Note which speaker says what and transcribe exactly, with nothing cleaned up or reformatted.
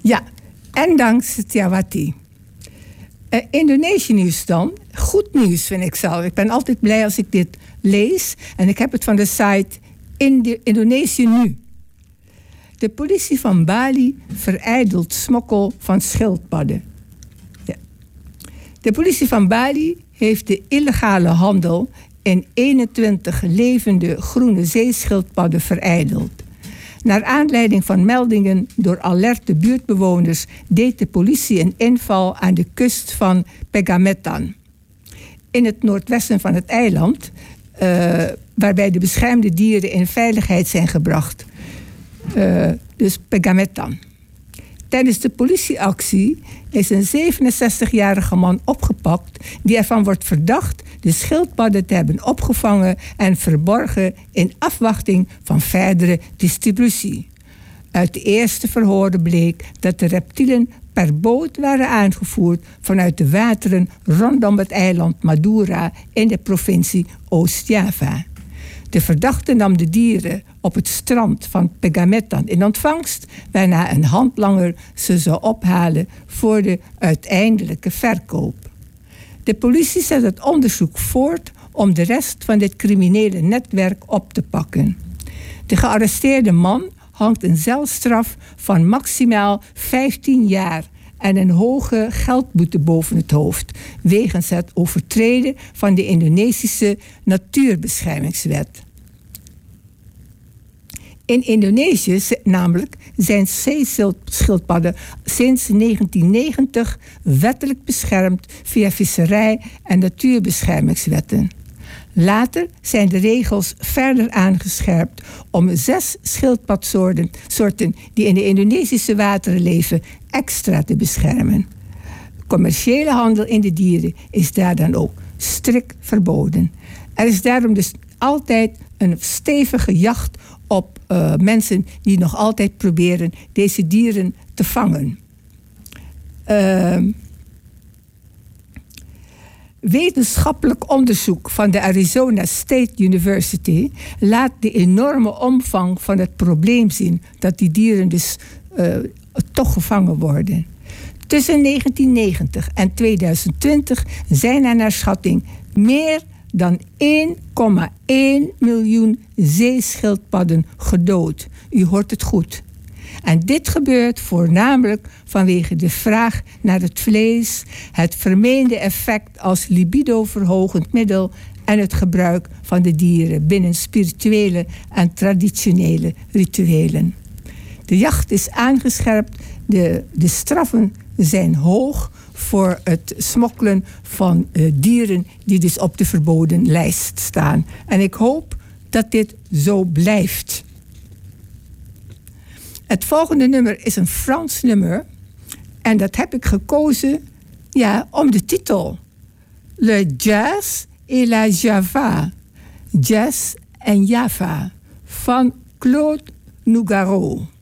Speaker 1: Ja, Endang Setiawati. Uh, Indonesië nieuws dan. Goed nieuws vind ik zelf. Ik ben altijd blij als ik dit lees. En ik heb het van de site Indi- Indonesië Nu. De politie van Bali verijdelt smokkel van schildpadden. Ja. De politie van Bali heeft de illegale handel in eenentwintig levende groene zeeschildpadden verijdeld. Naar aanleiding van meldingen door alerte buurtbewoners deed de politie een inval aan de kust van Pegametan. In het noordwesten van het eiland, uh, waarbij de beschermde dieren in veiligheid zijn gebracht. Uh, dus Pegametan. Tijdens de politieactie is een zevenenzestigjarige man opgepakt die ervan wordt verdacht de schildpadden te hebben opgevangen en verborgen in afwachting van verdere distributie. Uit de eerste verhoren bleek dat de reptielen per boot waren aangevoerd vanuit de wateren rondom het eiland Madura in de provincie Oost-Java. De verdachte nam de dieren op het strand van Pegametan in ontvangst, waarna een handlanger ze zou ophalen voor de uiteindelijke verkoop. De politie zet het onderzoek voort om de rest van dit criminele netwerk op te pakken. De gearresteerde man hangt een celstraf van maximaal vijftien jaar en een hoge geldboete boven het hoofd wegens het overtreden van de Indonesische natuurbeschermingswet. In Indonesië namelijk zijn zeeschildpadden sinds negentien negentig wettelijk beschermd via visserij- en natuurbeschermingswetten. Later zijn de regels verder aangescherpt om zes schildpadsoorten soorten die in de Indonesische wateren leven extra te beschermen. Commerciële handel in de dieren is daar dan ook strikt verboden. Er is daarom dus altijd een stevige jacht op uh, mensen die nog altijd proberen deze dieren te vangen. Uh, wetenschappelijk onderzoek van de Arizona State University laat de enorme omvang van het probleem zien dat die dieren dus uh, toch gevangen worden. Tussen negentien negentig en tweeduizend twintig zijn er naar schatting meer dan één komma één miljoen zeeschildpadden gedood. U hoort het goed. En dit gebeurt voornamelijk vanwege de vraag naar het vlees, het vermeende effect als libido-verhogend middel en het gebruik van de dieren binnen spirituele en traditionele rituelen. De jacht is aangescherpt, de, de straffen zijn hoog voor het smokkelen van uh, dieren die dus op de verboden lijst staan. En ik hoop dat dit zo blijft. Het volgende nummer is een Frans nummer. En dat heb ik gekozen ja, om de titel. Le Jazz et la Java. Jazz en Java van Claude Nougaro.